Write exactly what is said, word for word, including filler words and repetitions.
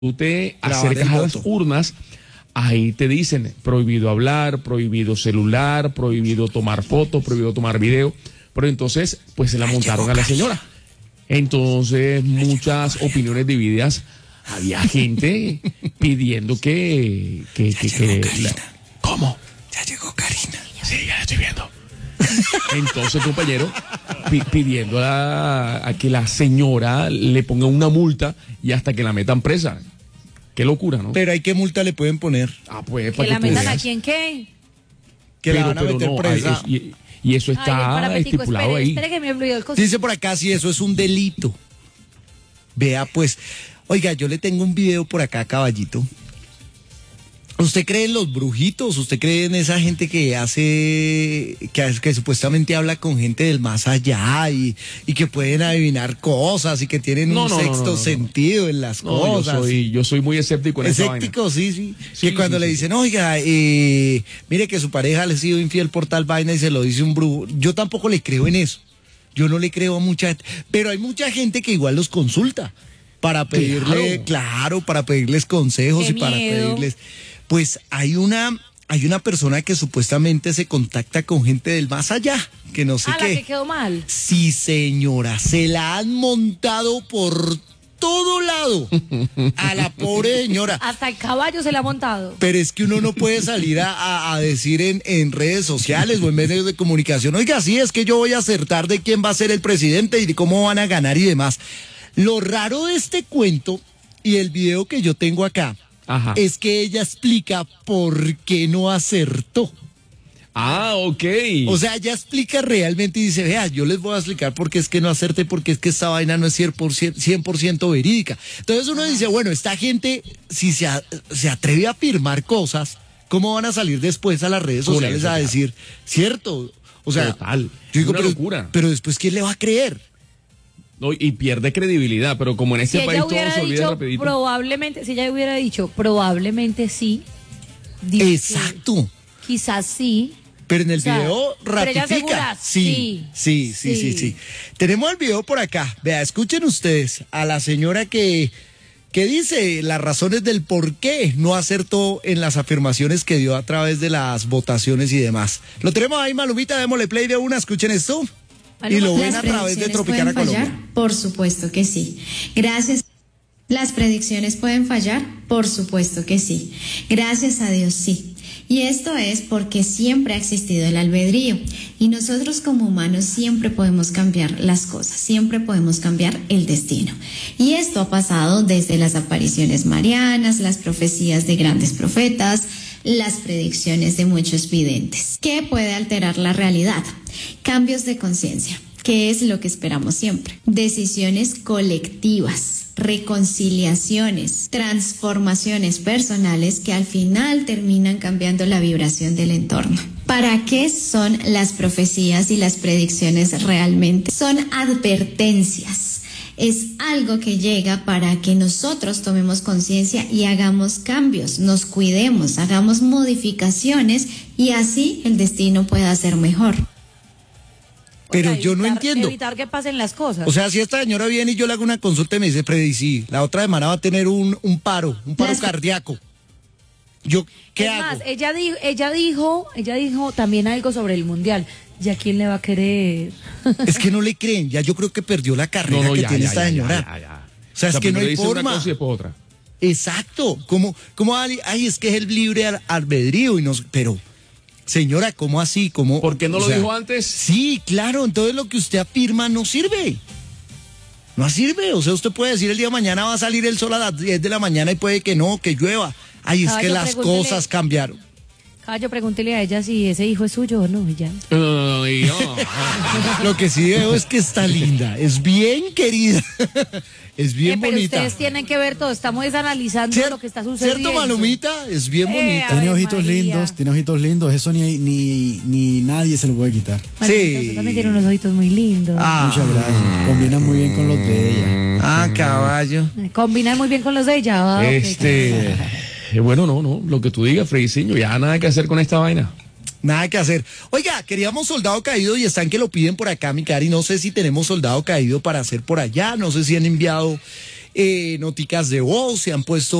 tú te acercas a las urnas, ahí te dicen prohibido hablar, prohibido celular, prohibido tomar fotos, prohibido tomar video. Pero entonces, pues se la montaron a la señora. Entonces, muchas opiniones divididas. Había gente pidiendo que... que, que, que la... ¿Cómo? Ya llegó Karina. Sí, ya la estoy viendo. Entonces, compañero, pidiendo a, a que la señora le ponga una multa y hasta que la metan presa. Qué locura, ¿no? Pero ¿hay qué multa le pueden poner? Ah, pues, ¿Que la metan aquí en qué? Que pero, la van a meter no, presa. Ay, y, y eso está Ay, estipulado espere, ahí. Espere que me olvidó el cosito. Dice por acá si eso es un delito. Vea, pues, oiga, yo le tengo un video por acá, caballito. ¿Usted cree en los brujitos? ¿Usted cree en esa gente que hace, que, que supuestamente habla con gente del más allá y, y que pueden adivinar cosas y que tienen No, un no, no, sexto no, no, no. sentido en las No, cosas? yo soy, yo soy muy escéptico en esa vaina. Escéptico, sí, sí, Sí, que cuando sí, le sí. dicen, oiga, eh, mire que su pareja le ha sido infiel por tal vaina y se lo dice un brujo. Yo tampoco le creo en eso. Yo no le creo a mucha gente. Pero hay mucha gente que igual los consulta para pedirle, claro, claro para pedirles consejos Qué y para miedo. pedirles. Pues hay una, hay una persona que supuestamente se contacta con gente del más allá, que no sé Ah, la qué. que quedó mal. Sí, señora, se la han montado por todo lado a la pobre señora. Hasta el caballo se le ha montado. Pero es que uno no puede salir a, a- a decir en, en redes sociales o en medios de comunicación, oiga, sí, es que yo voy a acertar de quién va a ser el presidente y de cómo van a ganar y demás. Lo raro de este cuento y el video que yo tengo acá Ajá. es que ella explica por qué no acertó. Ah, ok. O sea, ella explica realmente y dice, vea, yo les voy a explicar por qué es que no acerté, porque es que esta vaina no es cien por ciento, cien por ciento verídica. Entonces uno dice, bueno, esta gente, si se, a- se atreve a afirmar cosas, ¿cómo van a salir después a las redes Con sociales eso, a claro. decir, cierto? O sea, Total. yo digo, Una pero, locura. pero después, ¿quién le va a creer? No, y pierde credibilidad, pero como en Si este país ella todo hubiera se olvida dicho rapidito. probablemente, si ella hubiera dicho probablemente sí, dice que Exacto. quizás sí. Pero en el O sea, video pero ella ratifica. asegura, Sí, sí, sí, sí, sí. sí. Tenemos el video por acá. Vea, escuchen ustedes a la señora que, que dice las razones del por qué no acertó en las afirmaciones que dio a través de las votaciones y demás. Lo tenemos ahí, Malumita, démosle play de una, escuchen esto. Y lo ven ¿Las a través de predicciones Tropicana pueden fallar? Colombia. Por supuesto que sí. Gracias. ¿Las predicciones pueden fallar? Por supuesto que sí. Gracias a Dios sí. Y esto es porque siempre ha existido el albedrío y nosotros como humanos siempre podemos cambiar las cosas, siempre podemos cambiar el destino. Y esto ha pasado desde las apariciones marianas, las profecías de grandes profetas, las predicciones de muchos videntes. ¿Qué puede alterar la realidad? Cambios de conciencia, que es lo que esperamos siempre. Decisiones colectivas, reconciliaciones, transformaciones personales que al final terminan cambiando la vibración del entorno. ¿Para qué son las profecías y las predicciones realmente? Son advertencias. Es algo que llega para que nosotros tomemos conciencia y hagamos cambios, nos cuidemos, hagamos modificaciones y así el destino pueda ser mejor. Pero O sea, yo no evitar- entiendo. Evitar que pasen las cosas. O sea, si esta señora viene y yo le hago una consulta y me dice, Freddy, sí, la otra semana va a tener un, un paro, un paro Las- cardíaco. Yo, ¿qué es hago? más, ella dijo, ella dijo, ella dijo también algo sobre el mundial. ¿Ya quién le va a querer? Es que no le creen, ya yo creo que perdió la carrera No, no, que ya, tiene ya, esta ya, señora. ya, ya, ya. O sea, es que no primero hay dice una forma. cosa y después otra. Exacto. ¿Cómo, cómo, ay, ay, es que es el libre al- albedrío y nos, pero, señora, ¿cómo así? ¿Cómo, ¿Por qué no o lo sea, dijo antes? Sí, claro, entonces lo que usted afirma no sirve. No sirve, o sea, usted puede decir el día de mañana va a salir el sol a las diez de la mañana y puede que no, que llueva. Ay, es Caballo, que las pregúntele. cosas cambiaron. Caballo, pregúntele a ella si ese hijo es suyo o no, y ya. Ay, no. Lo que sí veo es que está linda, es bien querida, es bien Eh, pero bonita. ustedes tienen que ver todo, estamos analizando Cier- lo que está sucediendo. ¿Cierto, Malumita? Es bien Eh, bonita. Ave Tiene ojitos María. lindos, tiene ojitos lindos, eso ni, ni, ni nadie se lo puede quitar. Malumita, Sí. usted también tiene unos ojitos muy lindos. Ah, Muchas gracias. Combinan muy bien con los de ella. ah, caballo. Combinan muy bien con los de ella. Ah, ok. Este, eh, bueno, no, no, lo que tú digas, Frediciño, ya nada que hacer con esta vaina. Nada que hacer. Oiga, queríamos soldado caído y están que lo piden por acá, mi cari. No sé si tenemos soldado caído para hacer por allá. No sé si han enviado eh, noticas de voz, se han puesto